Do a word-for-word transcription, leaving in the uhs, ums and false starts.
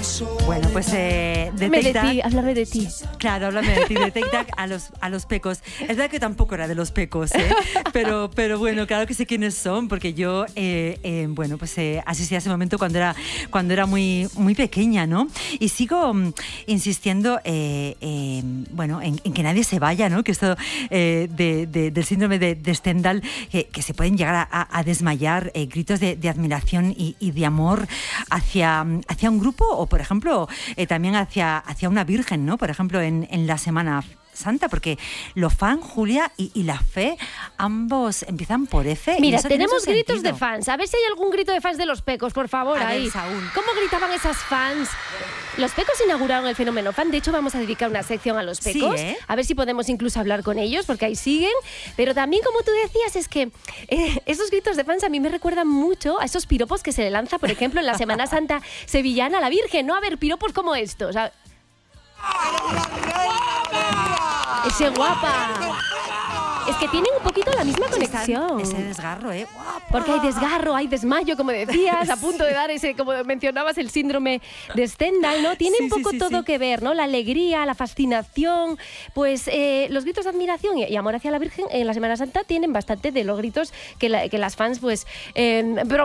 Bueno, pues eh, de Háblame de Tic-Tac, ti, háblame de ti. claro, háblame de ti, de Tic-Tac a los, a los pecos. Es verdad que tampoco era de los pecos, ¿eh? pero, pero bueno, claro que sé quiénes son, porque yo, eh, eh, bueno, pues eh, asistí a ese momento cuando era, cuando era muy, muy pequeña, ¿no? Y sigo um, insistiendo, eh, eh, bueno, en, en que nadie se vaya, ¿no? Que esto eh, de, de, del síndrome de, de Stendhal, que, que se pueden llegar a, a desmayar, eh, gritos de, de admiración y, y de amor hacia, hacia un grupo o, por ejemplo, eh, también hacia, hacia una virgen, ¿no? Por ejemplo, en, en la Semana Santa, porque los fans, Julia, y, y la fe, ambos empiezan por F. Mira, tenemos gritos de fans. A ver si hay algún grito de fans de los pecos, por favor, a ahí. Ver, Saúl. ¿Cómo gritaban esas fans? Los pecos inauguraron el fenómeno fan. De hecho, vamos a dedicar una sección a los pecos. Sí, ¿eh? A ver si podemos incluso hablar con ellos, porque ahí siguen. Pero también, como tú decías, es que eh, esos gritos de fans a mí me recuerdan mucho a esos piropos que se le lanza, por ejemplo, en la Semana Santa sevillana a la Virgen, ¿no? A ver, piropos como estos. A... ¡Ese guapa! Es que tienen un poquito la misma conexión. Ese desgarro, ¿eh? ¡Guapa! Porque hay desgarro, hay desmayo, como decías, a punto de dar ese, como mencionabas, el síndrome de Stendhal, ¿no? Tiene Sí, un poco sí, sí, todo sí. que ver, ¿no? La alegría, la fascinación, pues eh, los gritos de admiración y, y amor hacia la Virgen en la Semana Santa tienen bastante de los gritos que, la, que las fans, pues, eh,